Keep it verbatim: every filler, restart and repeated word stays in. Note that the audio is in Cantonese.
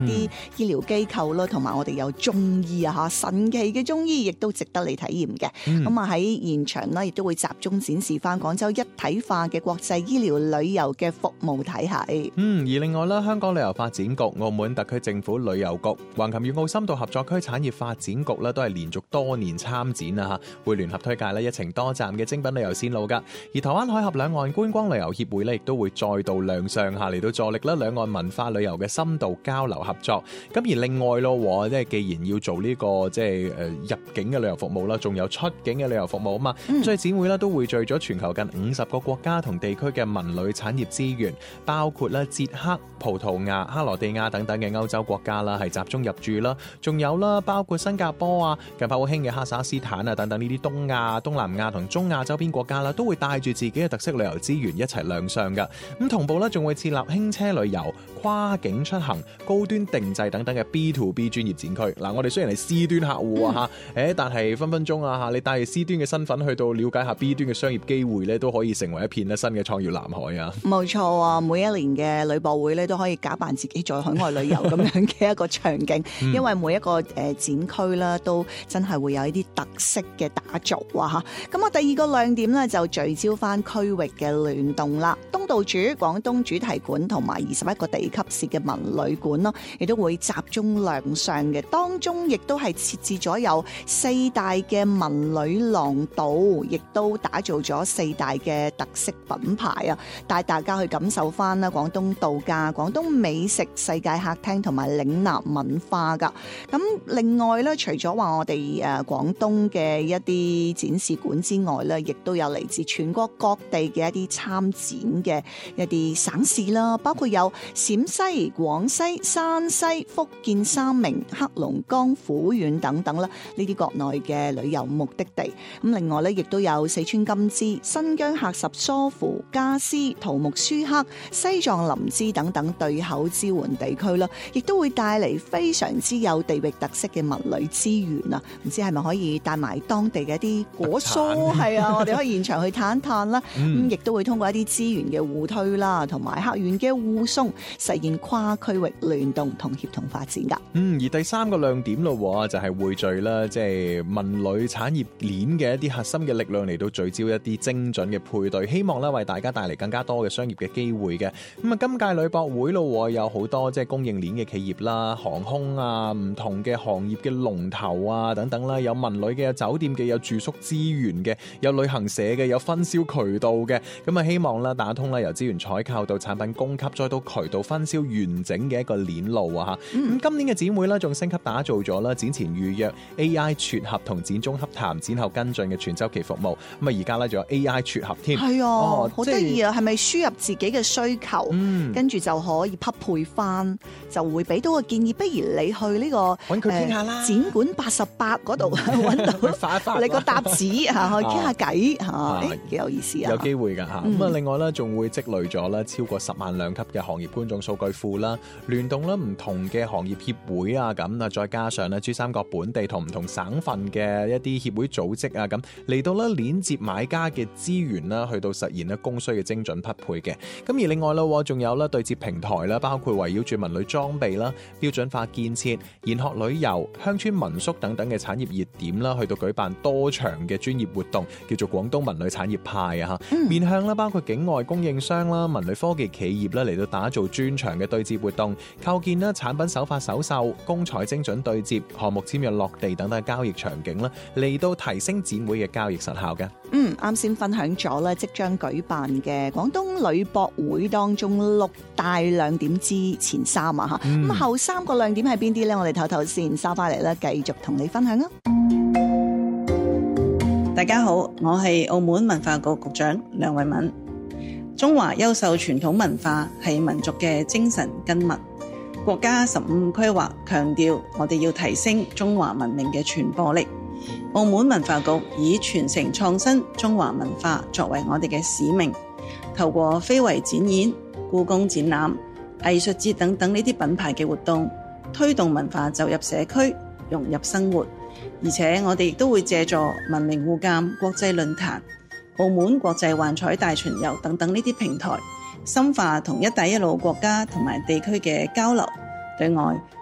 啲醫療機構啦，同埋我哋有中醫啊嚇，神奇嘅中醫亦都值得你體驗嘅。咁啊喺現場呢，亦都會集中展示翻廣州一體化嘅國際醫療旅遊嘅服務體系。 嗯，而另外咧，香港旅遊發展局、澳門特區政府旅遊局、橫琴粵澳深度合作區產業發展局咧，都係連續多年參展啊嚇，會聯合推介咧一程多站嘅精品旅遊線路噶。而台灣海峽兩岸觀光旅遊協會咧，亦都會再度亮相下嚟到助力啦兩岸文化旅遊嘅深度交流合作。咁而另外咯，即係既然要做呢、這個即係誒入境嘅旅遊服務啦，仲有出境嘅旅遊服務啊嘛，嗯、所以展會咧都匯聚咗全球近五十個國家同地區嘅文旅產業資源，包括咧捷克、葡萄牙、克羅地亞等等嘅歐洲國家啦，係集中入駐啦。仲有啦，包括新加坡啊、近排好興嘅哈薩克斯坦啊等等呢啲東亞、東南亞同中亞周邊國家啦，都會帶住自己嘅特色旅遊資源一齊亮相噶。咁同步咧，仲會設立輕車旅遊、跨境出行、高端定製等等嘅 B to B 專業展區。嗱，我哋雖然係 C 端客戶啊嚇，誒、嗯，但係分分鐘啊嚇，你帶住 C 端嘅身份去到了解下 B 端嘅商業機會咧，都可以成為一片咧新嘅創業藍海啊！冇錯啊，每一年嘅旅博會咧都可以假扮自己在海外旅遊咁樣嘅一個場景，嗯、因為每一個誒展區啦都真係會有一啲特色嘅打造啊嚇。咁啊，第二個亮點咧就聚焦翻區域嘅聯動啦，東道主廣東主題館同埋二十一個地級市嘅文旅館咯，亦都會集中亮相嘅。當中亦都係設置咗有四大嘅文旅廊道，亦都打造咗四大嘅特色品牌啊，帶大家去感受翻啦廣東度假、廣東美食、世界客廳同埋嶺南文化噶。咁另外咧，除咗話我哋誒廣東嘅一啲展示館之外咧，亦都有嚟自全國各地嘅一啲參展嘅一啲省市啦，包括有陝西、廣西、山西、福建、三明、黑龍江、撫縣等等啦，呢啲國內嘅旅遊目的地。咁另外咧，亦都有四川金枝、新疆喀什、疏附、加斯、圖木舒克、西藏林芝等等對口支援地區啦，亦都會帶嚟非常之有地域特色嘅文旅資源啊！唔知係咪可以帶埋當地嘅一啲果蔬？係啊，我哋可以現場去探一探啦。咁、嗯、亦都會通過一啲資源嘅互推啦，同埋客源嘅互送，實現跨區域聯動同協同發展噶。 嗯，而第三個亮點咯，就係匯聚啦，即係文旅產業鏈嘅一啲核心嘅力量嚟到聚焦一啲精準嘅配對，希望咧為大家帶嚟更加多嘅商業嘅機會嘅。咁啊，今屆旅博會咯，有好多即係供應鏈嘅企業啦、航空啊、唔同嘅行業嘅龍頭啊等等啦，有文旅嘅、有酒店嘅、有住宿資源嘅、有旅行社嘅、有分銷渠道嘅。咁啊，希望啦打通啦由資源採購到產品供給再到渠道分銷完整嘅一個鏈路啊嚇。咁、嗯、今年嘅展會咧仲升級打造咗啦展前預約、A I 撮合同展中洽談、展後跟進嘅全周期服務。咁啊，而家咧仲有 A I 撮合添。 係啊，好得意啊！係咪輸入自己嘅需求，嗯、跟住就可以匹配翻，就會俾到個建議。不如你去呢、這個揾佢傾下啦， 展館八十八嗰度揾到發一發你個搭子嚇，去傾下偈嚇，幾有意思啊！ 有機會㗎嚇。咁啊、嗯，另外咧仲會積累咗咧超過十萬兩級嘅行業觀眾數據庫啦，聯動啦唔同嘅行業協會啊咁啊，再加上咧珠三角本地同唔同省份嘅一啲協會組織啊咁嚟到咧鏈接買家嘅資源啦，去到實現咧供需嘅精準匹配嘅。咁而另外啦，仲有咧對接平台啦，包括圍繞住文旅裝備啦、標準化建設、研學旅遊、鄉村民宿等等嘅產業熱點啦，去到舉辦多場嘅專業活動，叫做廣東文旅產業派啊嚇。面向啦，包括境外供應商啦、文旅科技企業啦，嚟到打造專場嘅對接活動，構建啦產品手法手售、公彩精準對接、項目簽約落地等等嘅交易場景啦，嚟到提升展會嘅交易實效嘅。 嗯，啱先分享咗咧，即將舉辦嘅廣東旅博會當中六大亮點之前三啊嚇，咁、嗯、後三個亮點係邊啲咧？我哋唞唞先，收翻嚟咧，繼續同你分享啊！ 大家好，我係澳門文化局局長梁慧敏。中華優秀傳統文化係民族嘅精神根脈。國家十五規劃強調，我哋要提升中華文明嘅傳播力。澳門文化局以傳承創新中華文化作為我哋嘅使命，透過非遺展演、故宮展覽、藝術節等等呢啲品牌嘅活動，推動文化走入社區，融入生活。而且我哋亦都會借助文明互鑒國際論壇、澳門國際幻彩大巡遊等等呢啲平台，深化同一帶一路國家同埋地區嘅交流， 對外